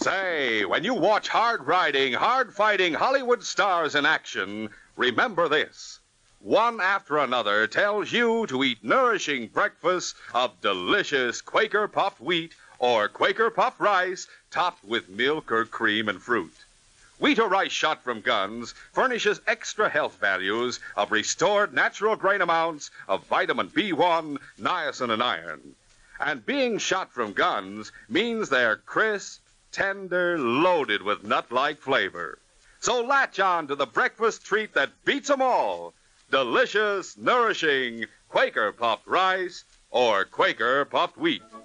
Say, when you watch hard-riding, hard-fighting Hollywood stars in action, remember this. One after another tells you to eat nourishing breakfasts of delicious Quaker puffed wheat or Quaker puffed rice topped with milk or cream and fruit. Wheat or rice shot from guns furnishes extra health values of restored natural grain amounts of vitamin B1, niacin, and iron. And being shot from guns means they're crisp, tender, loaded with nut-like flavor. So latch on to the breakfast treat that beats 'em all. Delicious, nourishing Quaker puffed rice or Quaker puffed wheat.